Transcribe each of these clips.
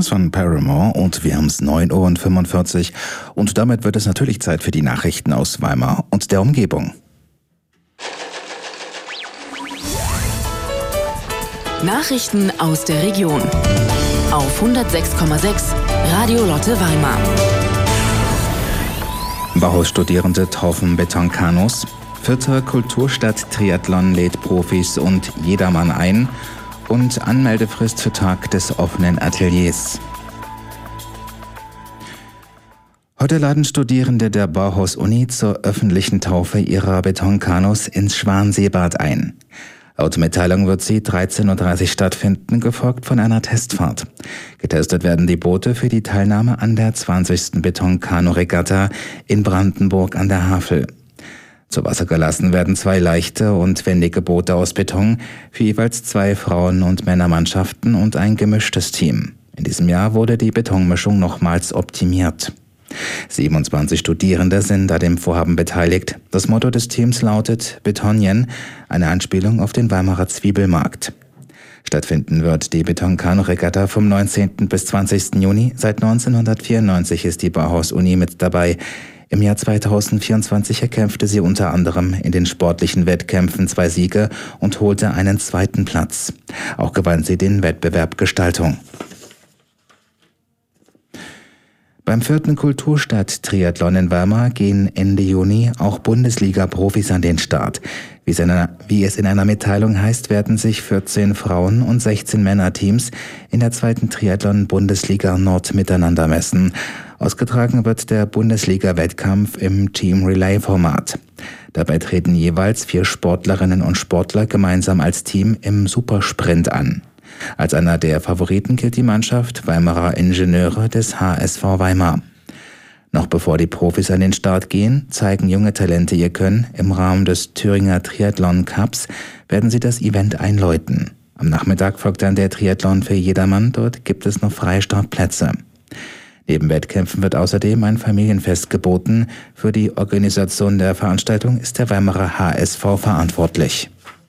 Das waren Paramore und wir haben es 9:45 Uhr und damit wird es natürlich Zeit für die Nachrichten aus Weimar und der Umgebung. Nachrichten aus der Region auf 106,6 Radio Lotte Weimar. Bauhausstudierende taufen Betonkanus. 4. Kulturstadt-Triathlon lädt Profis und jedermann ein. Und Anmeldefrist für Tag des offenen Ateliers. Heute laden Studierende der Bauhaus-Uni zur öffentlichen Taufe ihrer Betonkanus ins Schwanseebad ein. Laut Mitteilung wird sie 13:30 Uhr stattfinden, gefolgt von einer Testfahrt. Getestet werden die Boote für die Teilnahme an der 20. Betonkanu-Regatta in Brandenburg an der Havel. Zu Wasser gelassen werden 2 leichte und wendige Boote aus Beton für jeweils 2 Frauen- und Männermannschaften und ein gemischtes Team. In diesem Jahr wurde die Betonmischung nochmals optimiert. 27 Studierende sind an dem Vorhaben beteiligt. Das Motto des Teams lautet Betonien, eine Anspielung auf den Weimarer Zwiebelmarkt. Stattfinden wird die Betonkanu-Regatta vom 19. bis 20. Juni. Seit 1994 ist die Bauhaus-Uni mit dabei. Im Jahr 2024 erkämpfte sie unter anderem in den sportlichen Wettkämpfen 2 Siege und holte einen 2. Platz. Auch gewann sie den Wettbewerb Gestaltung. Beim 4. Kulturstadt-Triathlon in Weimar gehen Ende Juni auch Bundesliga-Profis an den Start. Wie es in einer Mitteilung heißt, werden sich 14 Frauen- und 16 Männerteams in der 2. Triathlon-Bundesliga Nord miteinander messen. Ausgetragen wird der Bundesliga-Wettkampf im Team-Relay-Format. Dabei treten jeweils 4 Sportlerinnen und Sportler gemeinsam als Team im Supersprint an. Als einer der Favoriten gilt die Mannschaft Weimarer Ingenieure des HSV Weimar. Noch bevor die Profis an den Start gehen, zeigen junge Talente ihr Können. Im Rahmen des Thüringer Triathlon Cups werden sie das Event einläuten. Am Nachmittag folgt dann der Triathlon für jedermann. Dort gibt es noch freie Startplätze. Neben Wettkämpfen wird außerdem ein Familienfest geboten. Für die Organisation der Veranstaltung ist der Weimarer HSV verantwortlich.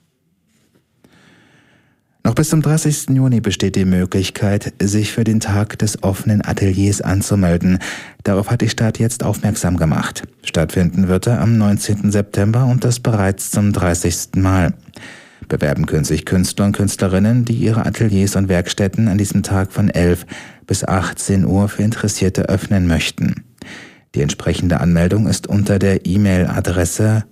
Noch bis zum 30. Juni besteht die Möglichkeit, sich für den Tag des offenen Ateliers anzumelden. Darauf hat die Stadt jetzt aufmerksam gemacht. Stattfinden wird er am 19. September und das bereits zum 30. Mal. Bewerben können sich Künstler und Künstlerinnen, die ihre Ateliers und Werkstätten an diesem Tag von 11 bis 18 Uhr für Interessierte öffnen möchten. Die entsprechende Anmeldung ist unter der E-Mail-Adresse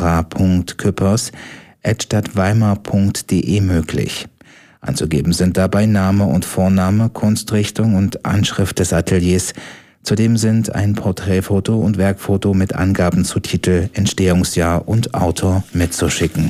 sarah.küppers@stadtweimar.de möglich. Anzugeben sind dabei Name und Vorname, Kunstrichtung und Anschrift des Ateliers. Zudem sind ein Porträtfoto und Werkfoto mit Angaben zu Titel, Entstehungsjahr und Autor mitzuschicken.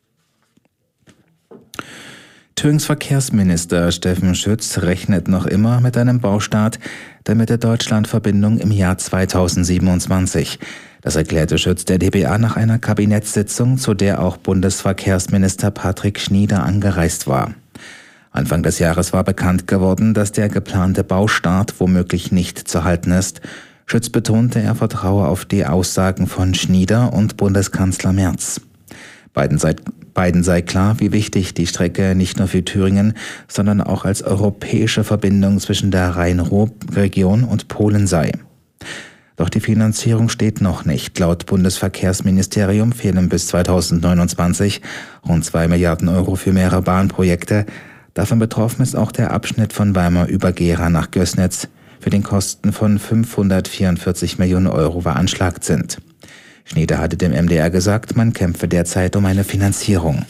Thürings Verkehrsminister Steffen Schütz rechnet noch immer mit einem Baustart der Mitte-Deutschland-Verbindung im Jahr 2027. Das erklärte Schütz der dpa nach einer Kabinettssitzung, zu der auch Bundesverkehrsminister Patrick Schnieder angereist war. Anfang des Jahres war bekannt geworden, dass der geplante Baustart womöglich nicht zu halten ist. Schütz betonte, er vertraue auf die Aussagen von Schnieder und Bundeskanzler Merz. Beiden sei klar, wie wichtig die Strecke nicht nur für Thüringen, sondern auch als europäische Verbindung zwischen der Rhein-Ruhr-Region und Polen sei. Doch die Finanzierung steht noch nicht. Laut Bundesverkehrsministerium fehlen bis 2029 rund 2 Milliarden Euro für mehrere Bahnprojekte. Davon betroffen ist auch der Abschnitt von Weimar über Gera nach Gößnitz, für den Kosten von 544 Millionen Euro veranschlagt sind. Schnieder hatte dem MDR gesagt, man kämpfe derzeit um eine Finanzierung.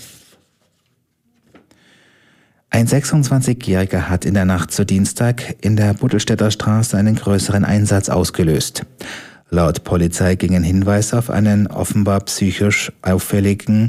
Ein 26-Jähriger hat in der Nacht zu Dienstag in der Buttelstädter Straße einen größeren Einsatz ausgelöst. Laut Polizei gingen Hinweise auf eine offenbar psychisch auffällige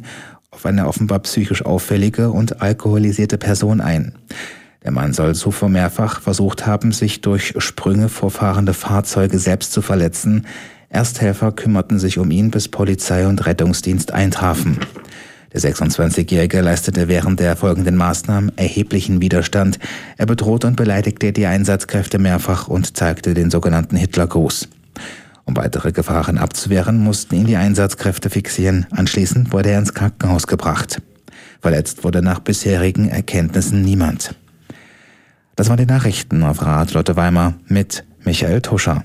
und alkoholisierte Person ein. Der Mann soll zuvor mehrfach versucht haben, sich durch Sprünge vor fahrende Fahrzeuge selbst zu verletzen. Ersthelfer kümmerten sich um ihn, bis Polizei und Rettungsdienst eintrafen. Der 26-Jährige leistete während der folgenden Maßnahmen erheblichen Widerstand. Er bedrohte und beleidigte die Einsatzkräfte mehrfach und zeigte den sogenannten Hitlergruß. Um weitere Gefahren abzuwehren, mussten ihn die Einsatzkräfte fixieren. Anschließend wurde er ins Krankenhaus gebracht. Verletzt wurde nach bisherigen Erkenntnissen niemand. Das waren die Nachrichten auf Radio Lotte Weimar mit Michael Tuscher.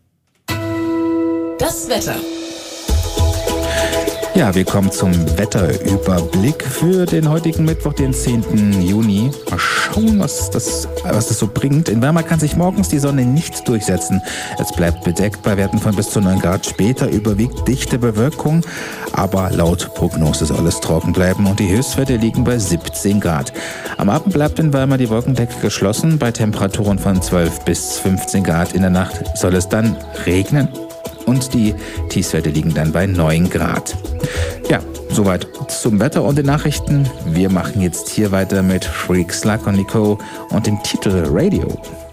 Das Wetter. Ja, wir kommen zum Wetterüberblick für den heutigen Mittwoch, den 10. Juni. Mal schauen, was das so bringt. In Weimar kann sich morgens die Sonne nicht durchsetzen. Es bleibt bedeckt bei Werten von bis zu 9 Grad. Später überwiegt dichte Bewölkung, aber laut Prognose soll es trocken bleiben und die Höchstwerte liegen bei 17 Grad. Am Abend bleibt in Weimar die Wolkendecke geschlossen bei Temperaturen von 12 bis 15 Grad. In der Nacht soll es dann regnen. Und die Tiefstwerte liegen dann bei 9 Grad. Ja, soweit zum Wetter und den Nachrichten. Wir machen jetzt hier weiter mit Freak, Slug und Nico und dem Titel Radio.